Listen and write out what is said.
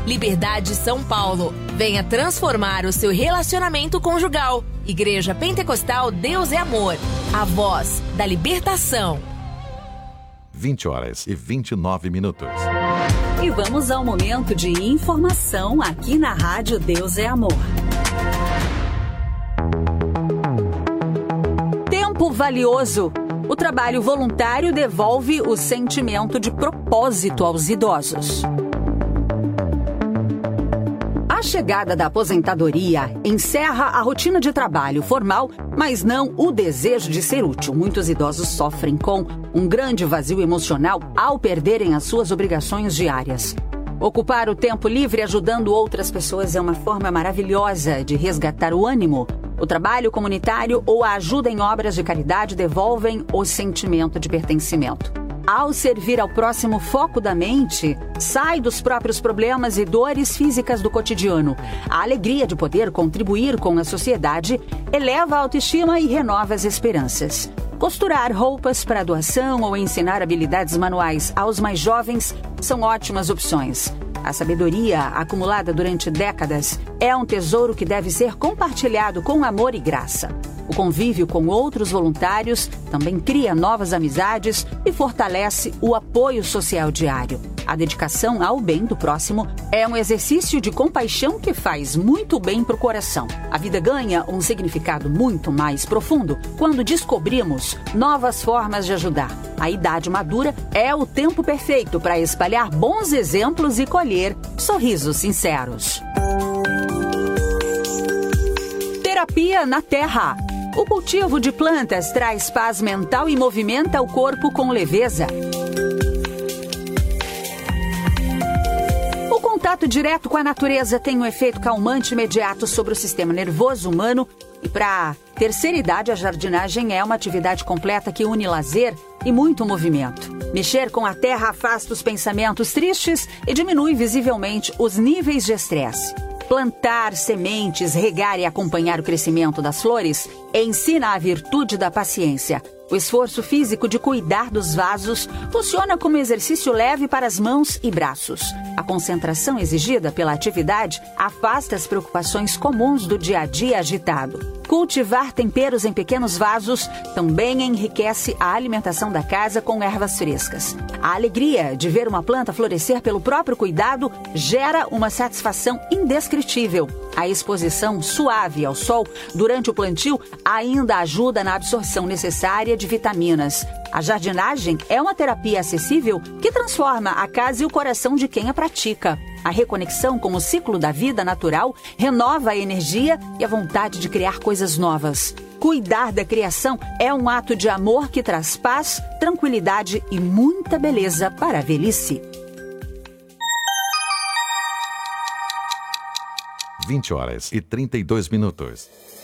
Liberdade São Paulo. Venha transformar o seu relacionamento conjugal. Igreja Pentecostal Deus é Amor. A voz da libertação. 20h29. E vamos ao momento de informação aqui na Rádio Deus é Amor. Tempo valioso. O trabalho voluntário devolve o sentimento de propósito aos idosos. A chegada da aposentadoria encerra a rotina de trabalho formal, mas não o desejo de ser útil. Muitos idosos sofrem com um grande vazio emocional ao perderem as suas obrigações diárias. Ocupar o tempo livre ajudando outras pessoas é uma forma maravilhosa de resgatar o ânimo. O trabalho comunitário ou a ajuda em obras de caridade devolvem o sentimento de pertencimento. Ao servir ao próximo, foco da mente sai dos próprios problemas e dores físicas do cotidiano. A alegria de poder contribuir com a sociedade eleva a autoestima e renova as esperanças. Costurar roupas para doação ou ensinar habilidades manuais aos mais jovens são ótimas opções. A sabedoria acumulada durante décadas é um tesouro que deve ser compartilhado com amor e graça. O convívio com outros voluntários também cria novas amizades e fortalece o apoio social diário. A dedicação ao bem do próximo é um exercício de compaixão que faz muito bem para o coração. A vida ganha um significado muito mais profundo quando descobrimos novas formas de ajudar. A idade madura é o tempo perfeito para espalhar bons exemplos e colher sorrisos sinceros. Terapia na Terra. O cultivo de plantas traz paz mental e movimenta o corpo com leveza. O contato direto com a natureza tem um efeito calmante imediato sobre o sistema nervoso humano e para a terceira idade a jardinagem é uma atividade completa que une lazer e muito movimento. Mexer com a terra afasta os pensamentos tristes e diminui visivelmente os níveis de estresse. Plantar sementes, regar e acompanhar o crescimento das flores ensina a virtude da paciência. O esforço físico de cuidar dos vasos funciona como exercício leve para as mãos e braços. A concentração exigida pela atividade afasta as preocupações comuns do dia a dia agitado. Cultivar temperos em pequenos vasos também enriquece a alimentação da casa com ervas frescas. A alegria de ver uma planta florescer pelo próprio cuidado gera uma satisfação indescritível. A exposição suave ao sol durante o plantio ainda ajuda na absorção necessária de vitaminas. A jardinagem é uma terapia acessível que transforma a casa e o coração de quem a pratica. A reconexão com o ciclo da vida natural renova a energia e a vontade de criar coisas novas. Cuidar da criação é um ato de amor que traz paz, tranquilidade e muita beleza para a velhice. 20h32.